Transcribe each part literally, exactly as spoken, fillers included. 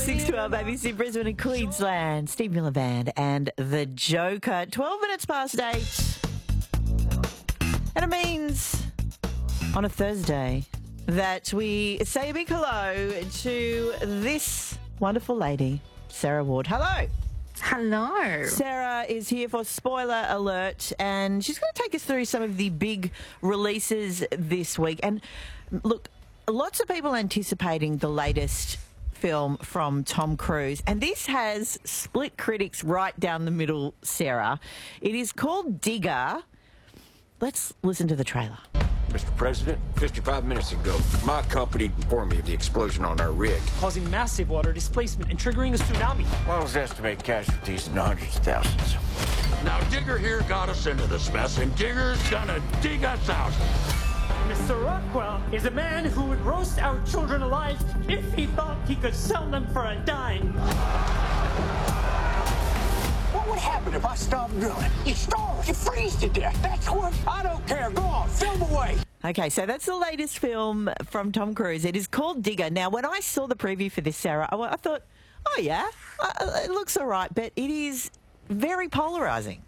six twelve A B C Brisbane and Queensland. Steve Miller Band and The Joker. twelve minutes past eight. And it means on a Thursday that we say a big hello to this wonderful lady, Sarah Ward. Hello. Hello. Sarah is here for Spoiler Alert, and she's going to take us through some of the big releases this week. And look, lots of people anticipating the latest film from Tom Cruise, and this has split critics right down the middle, Sarah. It is called Digger. Let's listen to the trailer. Mister President, fifty-five minutes ago, my company informed me of the explosion on our rig, causing massive water displacement and triggering a tsunami. Wells estimate casualties in the hundreds of thousands. Now, Digger here got us into this mess, and Digger's gonna dig us out. Mister Rockwell is a man who would roast our children alive if he thought he could sell them for a dime. What would happen if I stopped drilling? You starve, you freeze to death. That's what. I don't care. Go on, film away. Okay, so that's the latest film from Tom Cruise. It is called Digger. Now, when I saw the preview for this, Sarah, I, I thought, oh, yeah, uh, it looks all right, but it is very polarising.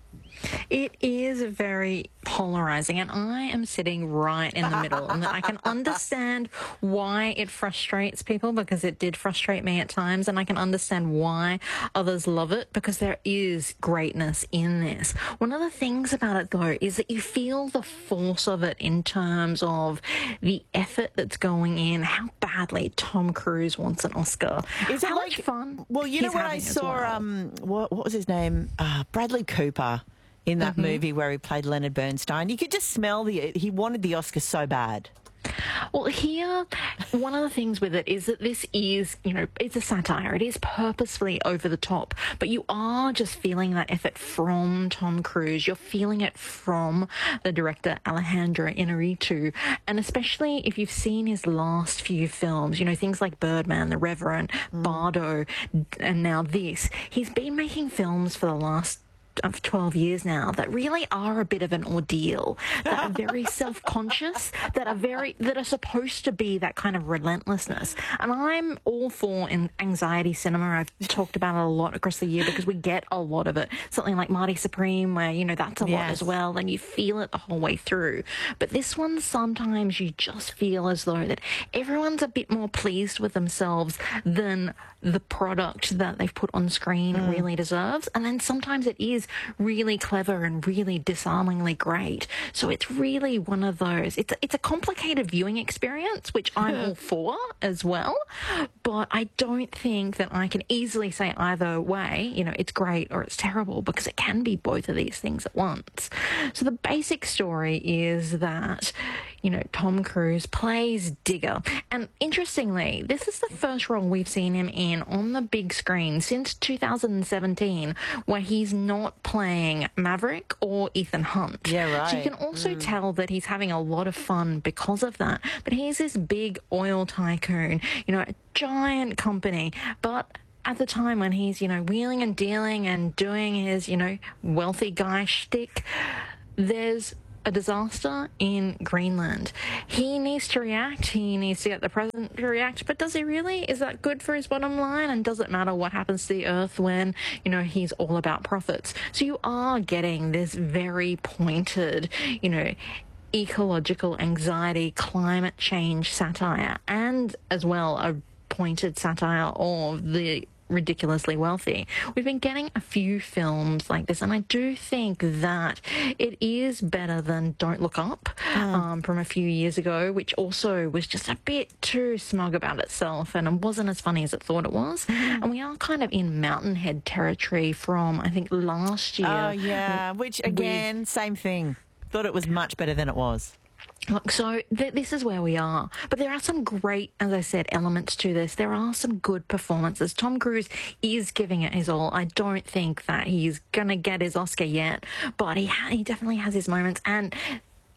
It is very polarising, and I am sitting right in the middle. And I can understand why it frustrates people, because it did frustrate me at times, and I can understand why others love it, because there is greatness in this. One of the things about it, though, is that you feel the force of it in terms of the effort that's going in, how badly Tom Cruise wants an Oscar. Is it how like much fun? Well, you know what I saw. Well. Um, what, what was his name? Uh, Bradley Cooper. In that mm-hmm. movie where he played Leonard Bernstein, you could just smell the, he wanted the Oscar so bad. Well, here, one of the things with it is that this is, you know, it's a satire. It is purposefully over the top, but you are just feeling that effort from Tom Cruise. You're feeling it from the director, Alejandro Inarritu. And especially if you've seen his last few films, you know, things like Birdman, The Reverend, mm. Bardo, and now this. He's been making films for the last of twelve years now that really are a bit of an ordeal, that are very self-conscious, that are very that are supposed to be that kind of relentlessness. And I'm all for in anxiety cinema. I've talked about it a lot across the year because we get a lot of it. Something like Marty Supreme, where, you know, that's a yes. lot as well, and you feel it the whole way through. But this one, sometimes you just feel as though that everyone's a bit more pleased with themselves than the product that they've put on screen mm. really deserves. And then sometimes it is really clever and really disarmingly great. So it's really one of those, it's a, it's a complicated viewing experience, which I'm all for as well. But I don't think that I can easily say either way, you know, it's great or it's terrible, because it can be both of these things at once. So the basic story is that, you know, Tom Cruise plays Digger. And interestingly, this is the first role we've seen him in on the big screen since two thousand seventeen, where he's not playing Maverick or Ethan Hunt. Yeah, right. So you can also mm. tell that he's having a lot of fun because of that. But he's this big oil tycoon, you know, a giant company, but at the time when he's, you know, wheeling and dealing and doing his, you know, wealthy guy shtick, there's a disaster in Greenland. He needs to react. He needs to get the president to react. But does he really? Is that good for his bottom line? And does it matter what happens to the earth when, you know, he's all about profits? So you are getting this very pointed, you know, ecological anxiety, climate change satire, and as well a pointed satire of the ridiculously wealthy. We've been getting a few films like this, and I do think that it is better than Don't Look Up mm. um, from a few years ago, which also was just a bit too smug about itself, and it wasn't as funny as it thought it was. Mm. And we are kind of in Mountainhead territory from, I think, last year. Oh, yeah, which, again, with, same thing. Thought it was much better than it was. Look, so th- this is where we are. But there are some great, as I said, elements to this. There are some good performances. Tom Cruise is giving it his all. I don't think that he's going to get his Oscar yet, but he ha- he definitely has his moments. And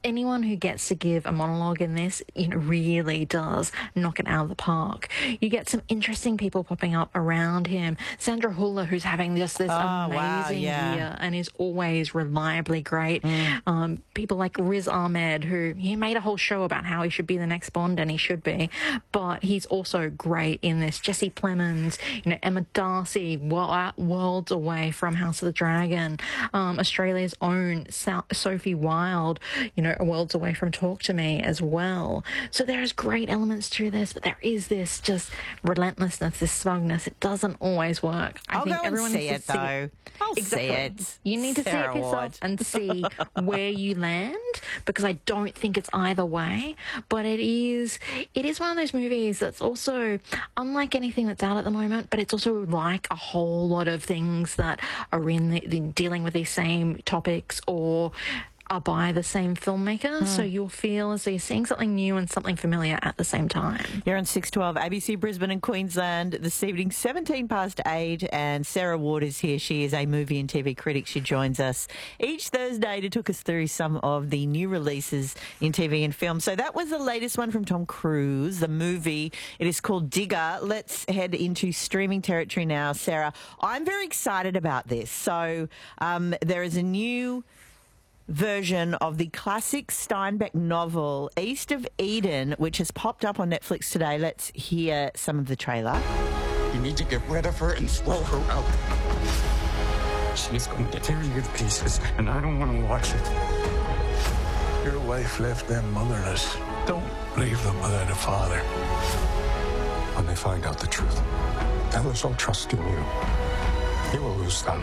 anyone who gets to give a monologue in this, you know, really does knock it out of the park. You get some interesting people popping up around him. Sandra Hüller, who's having just this Oh, amazing wow, yeah. year and is always reliably great. Mm. Um, people like Riz Ahmed, who he made a whole show about how he should be the next Bond, and he should be, but he's also great in this. Jesse Plemons, you know, Emma Darcy, wo- worlds away from House of the Dragon. Um, Australia's own Sa- Sophie Wilde, you know, worlds away from Talk to Me as well. So there's great elements to this, but there is this just relentlessness, this smugness. It doesn't always work. I I'll think go and everyone see needs it, to see though. I'll exactly. see it. You need to Sarah see it yourself Ward. and see where you land, because I don't think it's either way. But it is, it is one of those movies that's also unlike anything that's out at the moment, but it's also like a whole lot of things that are in, the, in dealing with these same topics or are by the same filmmaker. Mm. So you'll feel as though you're seeing something new and something familiar at the same time. You're on six twelve A B C Brisbane and Queensland this evening, seventeen past eight, and Sarah Ward is here. She is a movie and T V critic. She joins us each Thursday to talk us through some of the new releases in T V and film. So that was the latest one from Tom Cruise, the movie. It is called Digger. Let's head into streaming territory now, Sarah. I'm very excited about this. So um, there is a new version of the classic Steinbeck novel East of Eden, which has popped up on Netflix today. Let's hear some of the trailer. You need to get rid of her and throw her out. She's going to tear you to pieces, and I don't want to watch it. Your wife left them motherless. Don't leave them without a father. When they find out the truth, they'll lose all trust in you. You will lose them.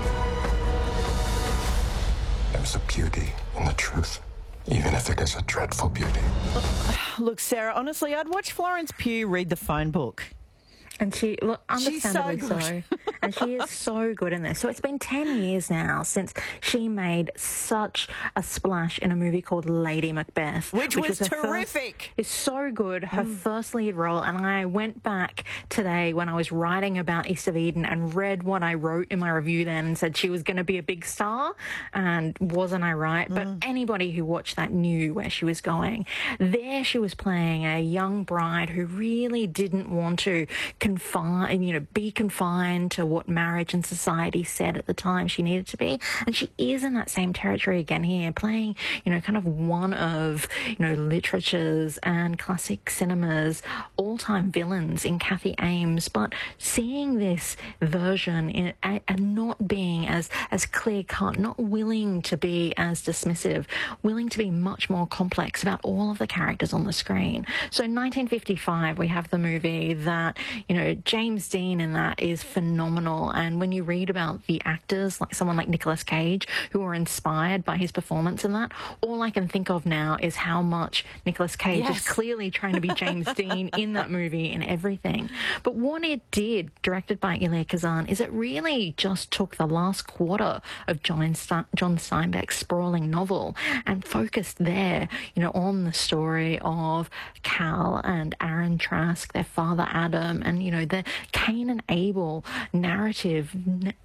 There's a beauty in the truth, even if it is a dreadful beauty. Look, Sarah, honestly, I'd watch Florence Pugh read the phone book. And she, look, She's so understandably good. so. And she is so good in this. So it's been ten years now since she made such a splash in a movie called Lady Macbeth. Which was her terrific. First, it's so good, her first lead role. And I went back today when I was writing about East of Eden and read what I wrote in my review then and said she was going to be a big star. And wasn't I right? But anybody who watched that knew where she was going. There she was playing a young bride who really didn't want to confine, you know, be confined to what marriage and society said at the time she needed to be. And she is in that same territory again here, playing, you know, kind of one of, you know, literature's and classic cinema's all-time villains in Kathy Ames. But seeing this version in, and not being as, as clear-cut, not willing to be as dismissive, willing to be much more complex about all of the characters on the screen. So in nineteen fifty-five, we have the movie that, you know, James Dean in that is phenomenal. And when you read about the actors, like someone like Nicolas Cage, who are inspired by his performance in that, all I can think of now is how much Nicolas Cage Yes. is clearly trying to be James Dean in that movie and everything. But what it did, directed by Elia Kazan, is it really just took the last quarter of John, Ste- John Steinbeck's sprawling novel and focused there, you know, on the story of Cal and Aaron Trask, their father Adam, and, you know, the Cain and Abel narrative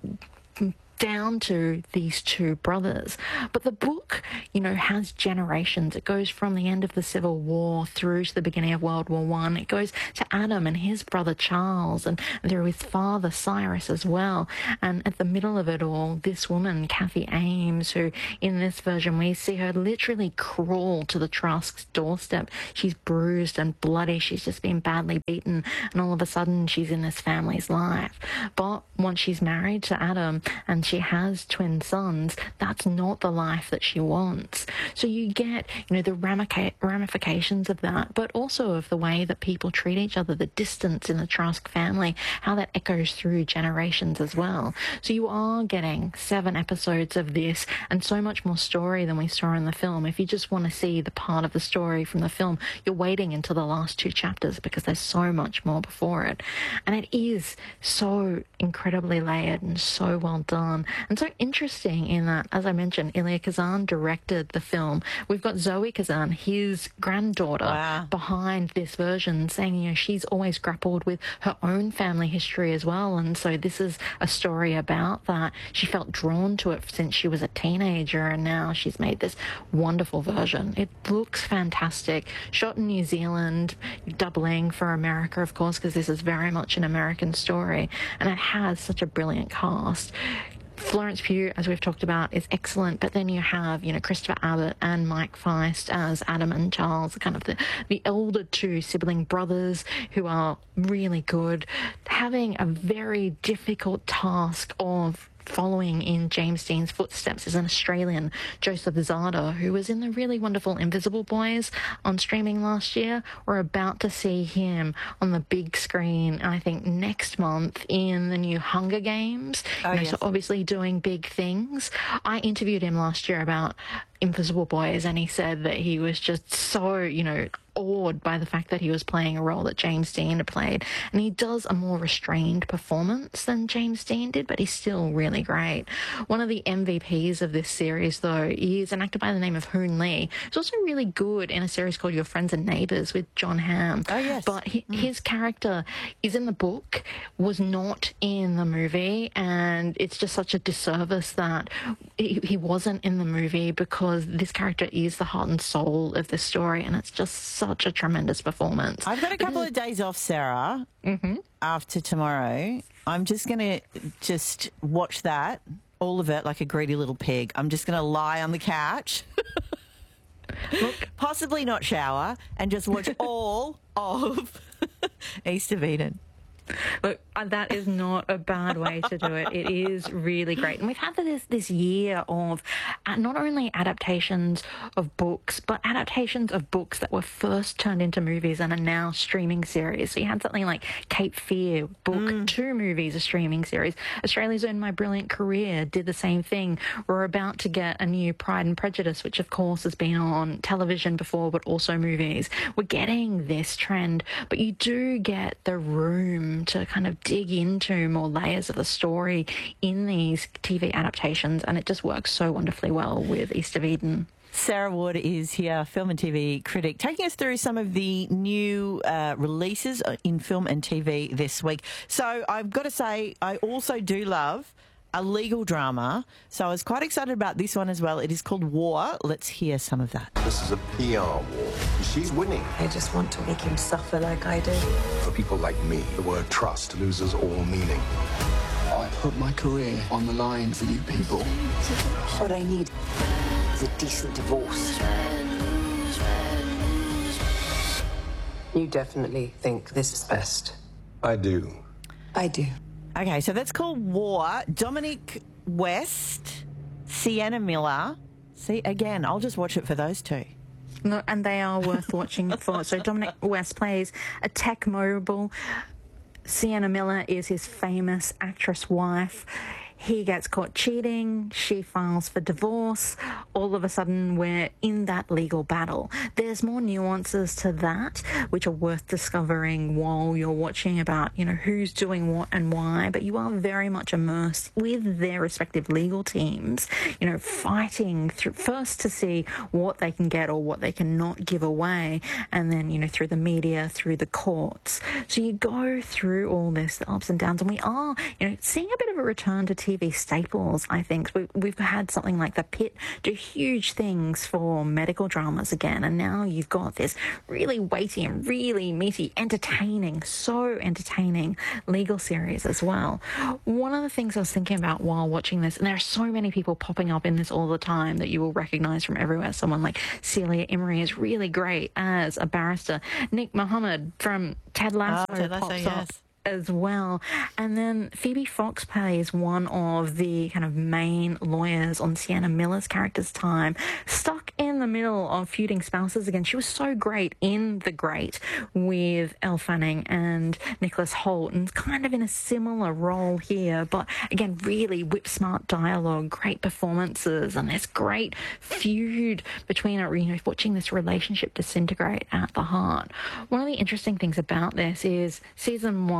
n- down to these two brothers. But the book, you know, has generations. It goes from the end of the Civil War through to the beginning of World War One. It goes to Adam and his brother Charles, and through his father Cyrus as well. And at the middle of it all, this woman, Kathy Ames, who in this version we see her literally crawl to the Trasks' doorstep. She's bruised and bloody. She's just been badly beaten, and all of a sudden she's in this family's life. But once she's married to Adam and she has twin sons, that's not the life that she wants. So you get, you know, the ramica- ramifications of that, but also of the way that people treat each other, the distance in the Trask family, how that echoes through generations as well. So you are getting seven episodes of this and so much more story than we saw in the film. If you just want to see the part of the story from the film, you're waiting until the last two chapters because there's so much more before it. And it is so incredibly layered and so well done. Kazan. And so interesting in that, as I mentioned, Elia Kazan directed the film. We've got Zoe Kazan, his granddaughter, Wow. behind this version, saying, you know, she's always grappled with her own family history as well. And so this is a story about that. She felt drawn to it since she was a teenager, and now she's made this wonderful version. It looks fantastic. Shot in New Zealand, doubling for America, of course, because this is very much an American story. And it has such a brilliant cast. Florence Pugh, as we've talked about, is excellent, but then you have, you know, Christopher Abbott and Mike Feist as Adam and Charles, kind of the, the elder two sibling brothers who are really good, having a very difficult task of following in James Dean's footsteps is an Australian, Joseph Zada, who was in the really wonderful Invisible Boys on streaming last year. We're about to see him on the big screen, I think, next month in the new Hunger Games. Oh, you know, yes. So obviously doing big things. I interviewed him last year about Invisible Boys, and he said that he was just so, you know, awed by the fact that he was playing a role that James Dean had played. And he does a more restrained performance than James Dean did, but he's still really great. One of the M V Ps of this series, though, is an actor by the name of Hoon Lee. He's also really good in a series called Your Friends and Neighbours with John Hamm. Oh, yes. But he, Mm. his character is in the book, was not in the movie, and it's just such a disservice that he, he wasn't in the movie, because this character is the heart and soul of the story, and it's just such a tremendous performance. I've got a couple of days off, Sarah, Mm-hmm. after tomorrow. I'm just going to just watch that, all of it, like a greedy little pig. I'm just going to lie on the couch, Look, possibly not shower, and just watch all of East of Eden. Look, uh, that is not a bad way to do it. It is really great. And we've had this this year of uh, not only adaptations of books, but adaptations of books that were first turned into movies and are now streaming series. So you had something like Cape Fear, book, Mm. two movies, a streaming series. Australia's own My Brilliant Career did the same thing. We're about to get a new Pride and Prejudice, which of course has been on television before, but also movies. We're getting this trend, but you do get the room to kind of dig into more layers of the story in these T V adaptations, and it just works so wonderfully well with East of Eden. Sarah Ward is here, film and T V critic, taking us through some of the new uh, releases in film and T V this week. So I've got to say, I also do love a legal drama, so I was quite excited about this one as well. It is called War. Let's hear some of that. This is a P R war. She's winning. I just want to make him suffer like I do. For people like me, the word trust loses all meaning. I put my career on the line for you people. What I need is a decent divorce. You definitely think this is best. I do. I do. Okay, so that's called War. Dominic West, Sienna Miller. See, again, I'll just watch it for those two. No, and they are worth watching for. So Dominic West plays a tech mogul. Sienna Miller is his famous actress wife. He gets caught cheating. She files for divorce. All of a sudden, we're in that legal battle. There's more nuances to that, which are worth discovering while you're watching about, you know, who's doing what and why. But you are very much immersed with their respective legal teams, you know, fighting through, first to see what they can get or what they cannot give away, and then, you know, through the media, through the courts. So you go through all this, the ups and downs, and we are, you know, seeing a bit of a return to T V staples, I think. We, we've had something like The Pit do huge things for medical dramas again, and now you've got this really weighty and really meaty, entertaining, so entertaining legal series as well. One of the things I was thinking about while watching this, and there are so many people popping up in this all the time that you will recognise from everywhere. Someone like Celia Imrie is really great as a barrister. Nick Mohammed from Ted Lasso, Oh, Ted Lasso, pops yes. up as well. And then Phoebe Fox plays one of the kind of main lawyers on Sienna Miller's character's time, stuck in the middle of feuding spouses again. She was so great in The Great with Elle Fanning and Nicholas Hoult, and kind of in a similar role here, but again, really whip-smart dialogue, great performances, and this great feud between her, you know, watching this relationship disintegrate at the heart. One of the interesting things about this is season one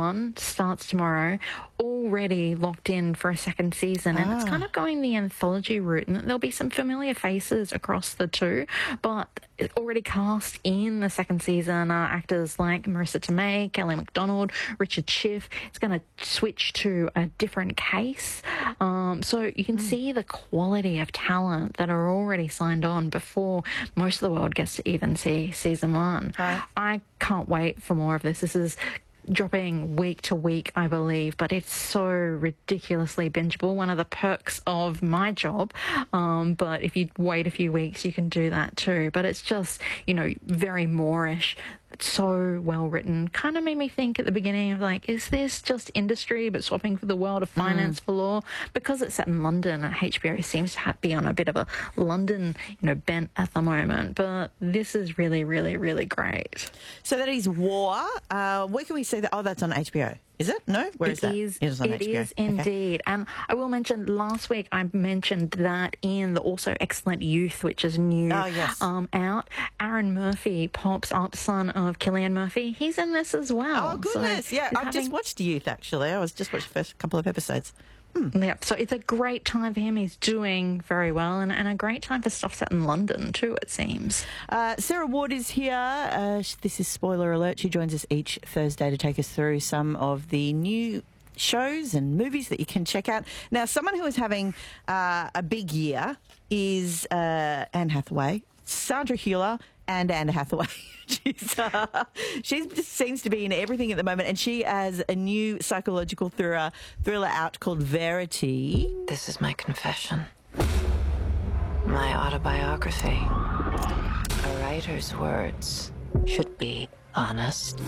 one starts tomorrow, already locked in for a second season. And it's kind of going the anthology route. And there'll be some familiar faces across the two, but already cast in the second season are actors like Marissa Tomei, Kelly MacDonald, Richard Schiff. It's going to switch to a different case. Um, so you can mm. see the quality of talent that are already signed on before most of the world gets to even see season one. Right. I can't wait for more of this. This is dropping week to week, I believe, but it's so ridiculously bingeable. One of the perks of my job. Um, but if you wait a few weeks, you can do that too. But it's just, you know, very Moorish. It's so well written. Kind of made me think at the beginning of like, is this just industry but swapping for the world of finance mm. for law? Because it's set in London and H B O seems to have, be on a bit of a London, you know, bent at the moment. But this is really, really, really great. So that is War. Uh, where can we see that? Oh, that's on H B O. Is it? No? Where is it that? Is, it is on it H B O. is indeed. Okay. And I will mention, last week I mentioned that in the also excellent Youth, which is new oh, yes. um, out, Aaron Murphy pops up, son of Cillian Murphy. He's in this as well. Oh, goodness. So yeah, I've having... just watched Youth, actually. I was just watched the first couple of episodes. Hmm. Yeah, so it's a great time for him. He's doing very well, and, and a great time for stuff set in London too, it seems. Uh, Sarah Ward is here. Uh, this is Spoiler Alert. She joins us each Thursday to take us through some of the new shows and movies that you can check out. Now, someone who is having uh, a big year is uh, Anne Hathaway, Sandra Hüller, and Anne Hathaway. She's, uh, she just seems to be in everything at the moment, and she has a new psychological thriller, thriller out called Verity. This is my confession. My autobiography. A writer's words should be honest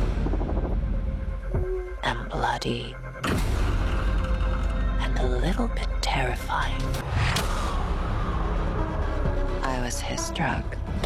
and bloody and a little bit terrifying. I was his drug.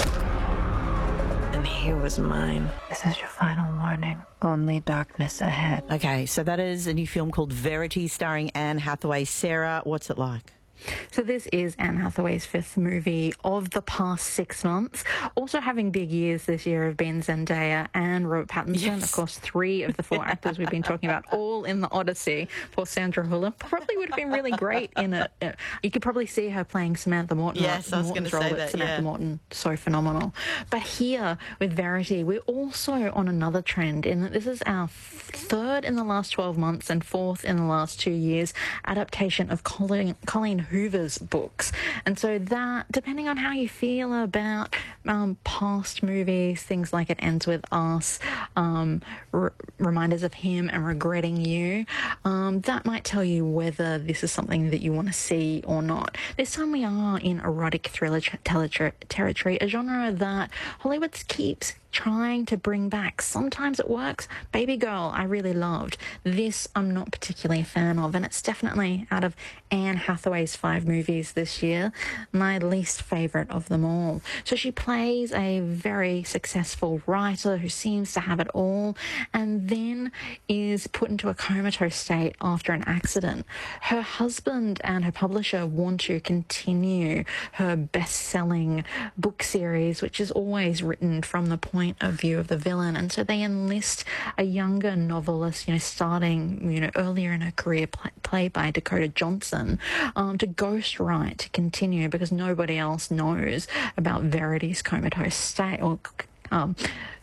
And he was mine. This is your final warning. Only darkness ahead. Okay, so that is a new film called Verity starring Anne Hathaway. Sarah, what's it like? So this is Anne Hathaway's fifth movie of the past six months. Also having big years this year have been Zendaya and Robert Pattinson. Yes. Of course, three of the four actors we've been talking about, all in the Odyssey. Poor Sandra Hüller probably would have been really great in it. You could probably see her playing Samantha Morton. Yes, I was going to say that, Samantha yeah. Morton, so phenomenal. But here with Verity, we're also on another trend in that this is our third in the last twelve months and fourth in the last two years adaptation of Colleen, Colleen Hoover's books. And so that, depending on how you feel about um, past movies, things like It Ends With Us, um, r- reminders of him and Regretting You, um, that might tell you whether this is something that you want to see or not. This time we are in erotic thriller ter- territory, a genre that Hollywood keeps trying to bring back. Sometimes it works. Baby Girl, I really loved. This I'm not particularly a fan of, and it's definitely, out of Anne Hathaway's five movies this year, my least favourite of them all. So she plays a very successful writer who seems to have it all, and then is put into a comatose state after an accident. Her husband and her publisher want to continue her best-selling book series, which is always written from the point of view of the villain, and so they enlist a younger novelist, you know, starting, you know, earlier in her career, play, played by Dakota Johnson, um, to ghostwrite to continue because nobody else knows about Verity's comatose state, or um,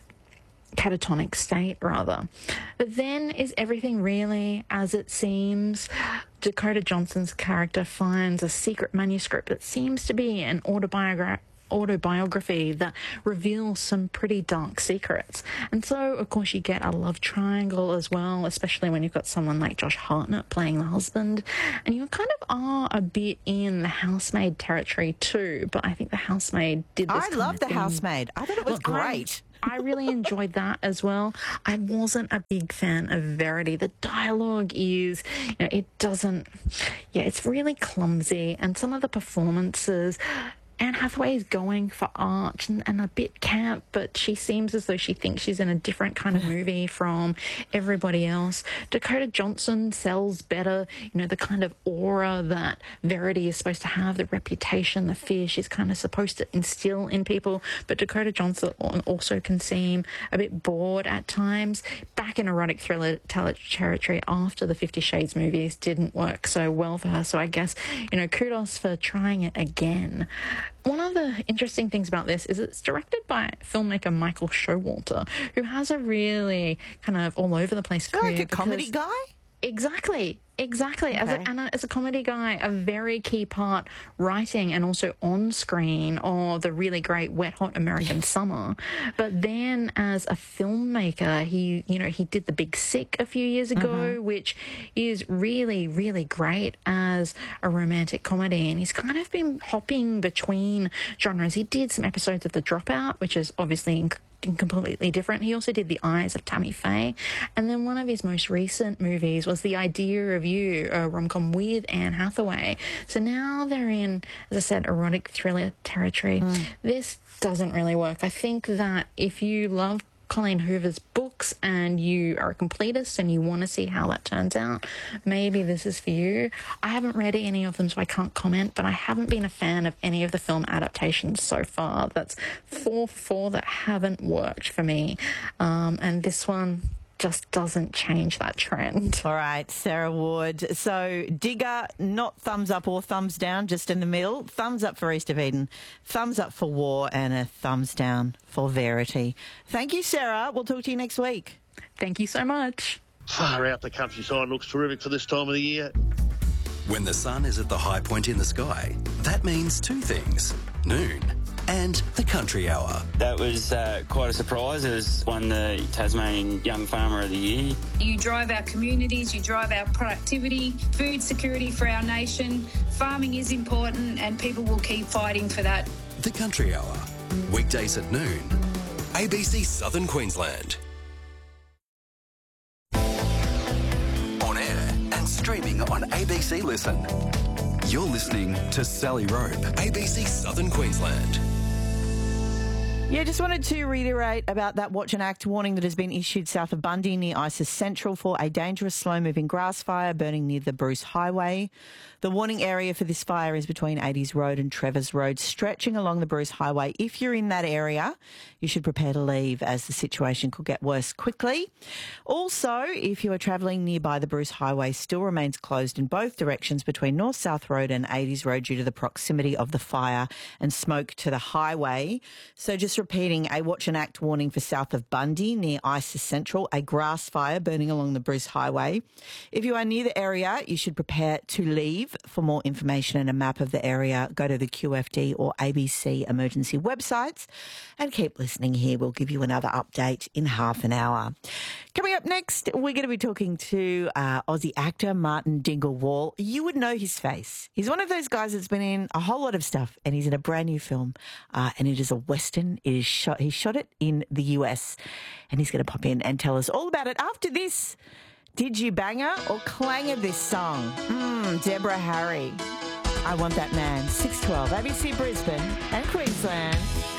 catatonic state, rather. But then, is everything really as it seems? Dakota Johnson's character finds a secret manuscript that seems to be an autobiography autobiography that reveals some pretty dark secrets. And so, of course, you get a love triangle as well, especially when you've got someone like Josh Hartnett playing the husband. And you kind of are a bit in the Housemaid territory too, but I think the Housemaid did this I kind love of the thing. Housemaid. I thought it was Well, great. I, I really enjoyed that as well. I wasn't a big fan of Verity. The dialogue is, you know, it doesn't, yeah, it's really clumsy, and some of the performances, Anne Hathaway is going for arch and, and a bit camp, but she seems as though she thinks she's in a different kind of movie from everybody else. Dakota Johnson sells better, you know, the kind of aura that Verity is supposed to have, the reputation, the fear she's kind of supposed to instill in people. But Dakota Johnson also can seem a bit bored at times. Back in erotic thriller territory after the Fifty Shades movies didn't work so well for her. So I guess, you know, kudos for trying it again. One of the interesting things about this is it's directed by filmmaker Michael Showalter, who has a really kind of all over the place career. Like a comedy guy? Exactly. Exactly. Okay. As, a, and a, as a comedy guy, a very key part writing and also on screen of the really great Wet Hot American Summer. But then as a filmmaker, he, you know, he did The Big Sick a few years ago, mm-hmm. which is really, really great as a romantic comedy. And he's kind of been hopping between genres. He did some episodes of The Dropout, which is obviously inc- completely different. He also did The Eyes of Tammy Faye. And then one of his most recent movies was The Idea of You, a rom-com with Anne Hathaway. So now they're in, as I said, erotic thriller territory. Mm. This doesn't really work. I think that if you love Colleen Hoover's books and you are a completist and you want to see how that turns out, maybe this is for you. I haven't read any of them, so I can't comment, but I haven't been a fan of any of the film adaptations so far. That's four for four that haven't worked for me. Um, and this one just doesn't change that trend. All right, Sarah Ward. So, Digger, not thumbs up or thumbs down, just in the middle. Thumbs up for East of Eden, thumbs up for War, and a thumbs down for Verity. Thank you, Sarah. We'll talk to you next week. Thank you so much. Far out, the countryside looks terrific for this time of the year. When the sun is at the high point in the sky, that means two things: noon and the Country Hour. That was uh, quite a surprise. It was won the Tasmanian Young Farmer of the Year. You drive our communities, you drive our productivity, food security for our nation. Farming is important and people will keep fighting for that. The Country Hour, weekdays at noon. A B C Southern Queensland. On air and streaming on A B C Listen. You're listening to Sally Rope, A B C Southern Queensland. Yeah, just wanted to reiterate about that watch and act warning that has been issued south of Bundy near Isis Central for a dangerous slow-moving grass fire burning near the Bruce Highway. The warning area for this fire is between eighties Road and Trevors Road, stretching along the Bruce Highway. If you're in that area, you should prepare to leave as the situation could get worse quickly. Also, if you are travelling nearby, the Bruce Highway still remains closed in both directions between North-South Road and eighties Road due to the proximity of the fire and smoke to the highway. So just repeating, a watch and act warning for south of Bundy near Isis Central, a grass fire burning along the Bruce Highway. If you are near the area, you should prepare to leave. For more information and a map of the area, go to the Q F D or A B C emergency websites and keep listening here. We'll give you another update in half an hour. Coming up next, we're going to be talking to uh, Aussie actor Martin Dingle-Wall. You would know his face. He's one of those guys that's been in a whole lot of stuff, and he's in a brand new film, uh, and it is a Western. It is shot. He shot it in the U S, and he's going to pop in and tell us all about it after this. Did you banger or clanger this song? Mmm, Deborah Harry. I Want That Man. six twelve, A B C Brisbane and Queensland.